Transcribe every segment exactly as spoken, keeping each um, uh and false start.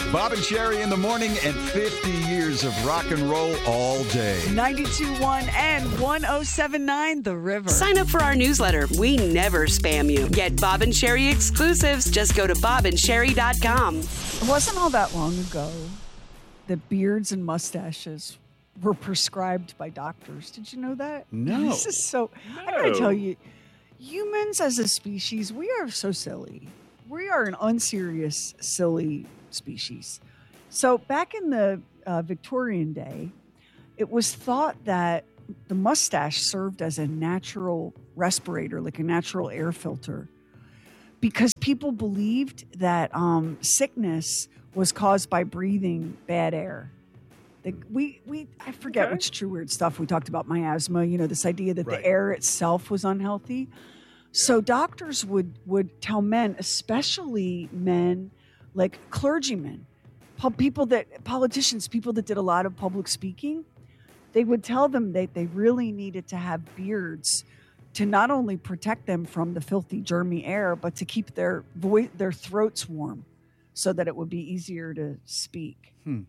Bob and Sherry in the morning and fifty years of rock and roll all day. ninety-two point one and one oh seven point nine The River. Sign up for our newsletter. We never spam you. Get Bob and Sherry exclusives. Just go to bob and sherry dot com. It wasn't all that long ago that beards and mustaches were prescribed by doctors. Did you know that? No. This is so... No. I gotta tell you, humans as a species, we are so silly. We are an unserious, silly species. So back in the uh, Victorian day, it was thought that the mustache served as a natural respirator, like a natural air filter, because people believed that um, sickness was caused by breathing bad air. Like we, we, I forget Okay. which true weird stuff we talked about miasma, you know, this idea that Right. the air itself was unhealthy. So doctors would, would tell men, especially men like clergymen, pub- people that, politicians, people that did a lot of public speaking, they would tell them that they really needed to have beards to not only protect them from the filthy, germy air, but to keep their voice, their throats warm so that it would be easier to speak. Hmm.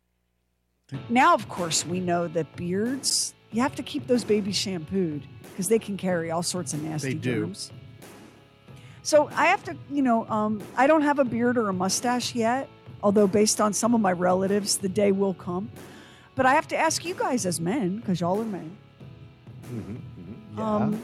Now, of course, we know that beards, you have to keep those babies shampooed because they can carry all sorts of nasty They do. germs. So I have to, you know, um, I don't have a beard or a mustache yet, although based on some of my relatives, the day will come. But I have to ask you guys as men, because y'all are men, Mm-hmm, mm-hmm. Yeah. um,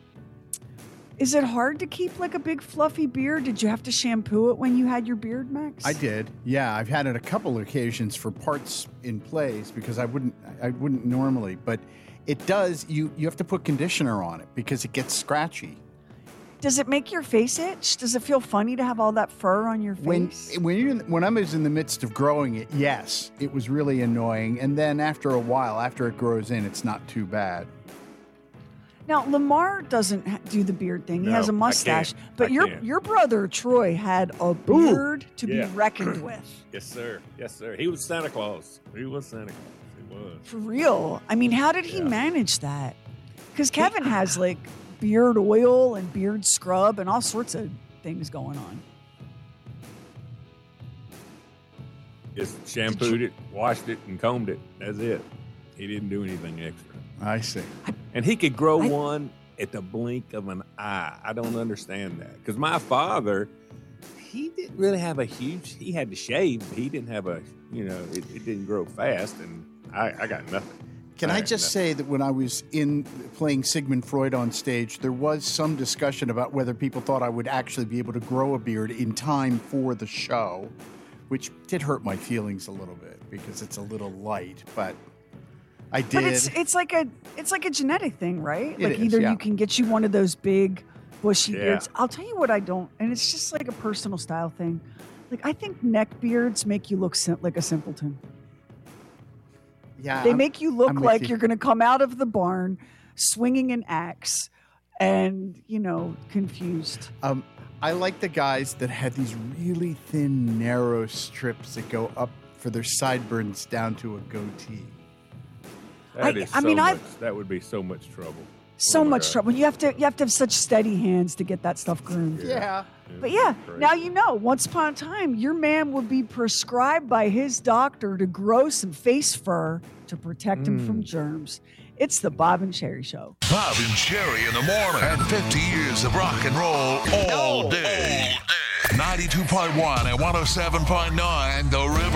is it hard to keep like a big fluffy beard? Did you have to shampoo it when you had your beard, Max? I did. Yeah, I've had it a couple of occasions for parts in place because I wouldn't I wouldn't normally, but it does you you have to put conditioner on it because it gets scratchy. Does it make your face itch? Does it feel funny to have all that fur on your When face? when you when I was in the midst of growing it, yes, it was really annoying, and then after a while, after it grows in, it's not too bad. Now, Lamar doesn't ha- do the beard thing. He No, has a I mustache. can't. But I your can't. your brother Troy had a beard to Yeah. be reckoned with. Yes, sir. Yes, sir. He was Santa Claus. He was Santa Claus. He was. For real. I mean, how did he Yeah. manage that? Because Kevin has like beard oil and beard scrub and all sorts of things going on. Just shampooed it, washed it, and combed it. That's it. He didn't do anything extra. I see. And he could grow I- one at the blink of an eye. I don't understand that. Because my father, he didn't really have a huge, he had to shave. But he didn't have a, you know, it, it didn't grow fast. And I, I got nothing. Can I had just nothing. say that when I was in playing Sigmund Freud on stage, there was some discussion about whether people thought I would actually be able to grow a beard in time for the show, which did hurt my feelings a little bit because it's a little light, but I did. But it's it's like a it's like a genetic thing, right? It like is, either yeah. you can get you one of those big bushy Yeah. beards. I'll tell you what I don't, and it's just like a personal style thing. Like I think neck beards make you look sim- like a simpleton. yeah, They I'm- make you look I'm with like you. you're going to come out of the barn swinging an axe and, you know, confused. Um, I like the guys that had these really thin, narrow strips that go up for their sideburns down to a goatee. That I- is I so mean, much, I've- that would be so much trouble. So Oh my much God. trouble. You have to you have to have such steady hands to get that stuff groomed. Yeah. But yeah, Crazy. now you know, once upon a time, your man would be prescribed by his doctor to grow some face fur to protect him Mm. from germs. It's the Bob and Sherry Show. Bob and Sherry in the morning. And fifty years of rock and roll all day. ninety-two point one and one oh seven point nine The River.